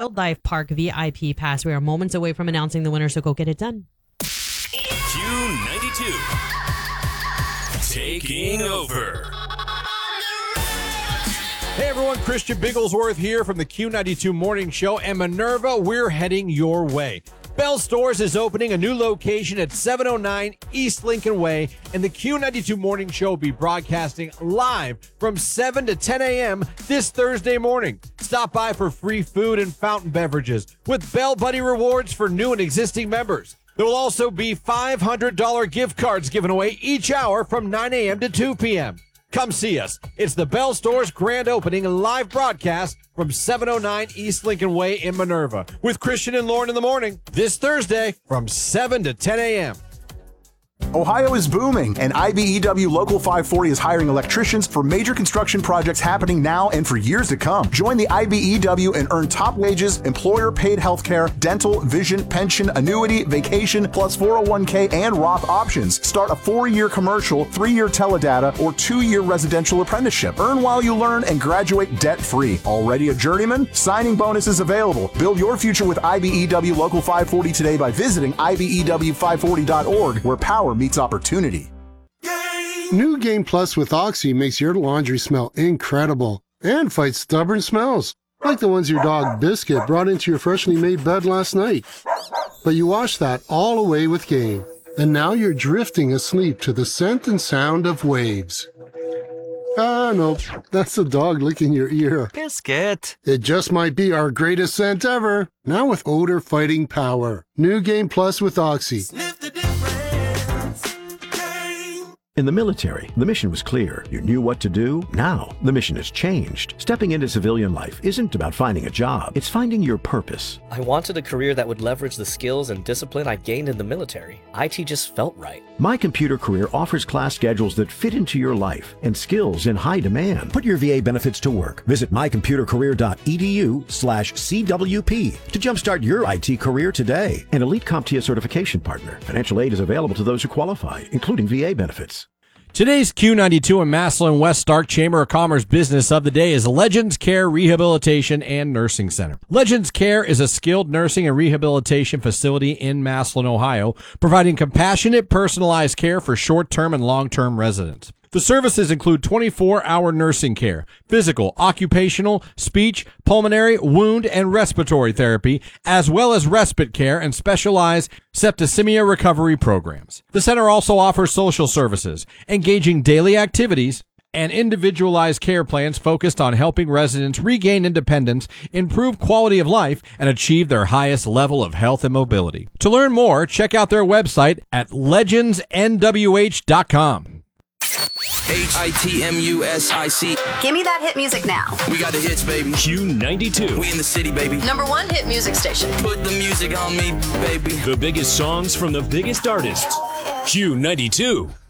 Wildlife Park VIP pass. We are moments away from announcing the winner, so go get it done. Q92. Taking over. Hey everyone, Christian Bigglesworth here from the Q92 Morning Show, and Minerva, we're heading your way. Bell Stores is opening a new location at 709 East Lincoln Way, and the Q92 Morning Show will be broadcasting live from 7 to 10 a.m. this Thursday morning. Stop by for free food and fountain beverages with Bell Buddy rewards for new and existing members. There will also be $500 gift cards given away each hour from 9 a.m. to 2 p.m. Come see us. It's the Bell Stores grand opening and live broadcast from 709 East Lincoln Way in Minerva with Christian and Lauren in the morning this Thursday from 7 to 10 a.m. Ohio is booming, and IBEW Local 540 is hiring electricians for major construction projects happening now and for years to come. Join the IBEW and earn top wages, employer-paid healthcare, dental, vision, pension, annuity, vacation, plus 401k and Roth options. Start a 4-year commercial, 3-year teledata, or 2-year residential apprenticeship. Earn while you learn and graduate debt-free. Already a journeyman? Signing bonuses available. Build your future with IBEW Local 540 today by visiting IBEW540.org, where power meets opportunity. New Game Plus with Oxy makes your laundry smell incredible and fights stubborn smells, like the ones your dog Biscuit brought into your freshly made bed last night. But you washed that all away with Game, and now you're drifting asleep to the scent and sound of waves. Ah, nope, that's the dog licking your ear. Biscuit. It just might be our greatest scent ever, now with odor-fighting power. New Game Plus with Oxy. Sniff the difference. In the military, the mission was clear. You knew what to do. Now, the mission has changed. Stepping into civilian life isn't about finding a job. It's finding your purpose. I wanted a career that would leverage the skills and discipline I gained in the military. IT just felt right. My Computer Career offers class schedules that fit into your life and skills in high demand. Put your VA benefits to work. Visit mycomputercareer.edu/CWP to jumpstart your IT career today. An elite CompTIA certification partner. Financial aid is available to those who qualify, including VA benefits. Today's Q92 and Massillon West Stark Chamber of Commerce business of the day is Legends Care Rehabilitation and Nursing Center. Legends Care is a skilled nursing and rehabilitation facility in Massillon, Ohio, providing compassionate, personalized care for short-term and long-term residents. The services include 24-hour nursing care, physical, occupational, speech, pulmonary, wound, and respiratory therapy, as well as respite care and specialized septicemia recovery programs. The center also offers social services, engaging daily activities, and individualized care plans focused on helping residents regain independence, improve quality of life, and achieve their highest level of health and mobility. To learn more, check out their website at legendsnwh.com. HITMUSIC. Give me that hit music now. We got the hits, baby. Q92. We in the city, baby. #1 hit music station. Put the music on me, baby. The biggest songs from the biggest artists. Q92.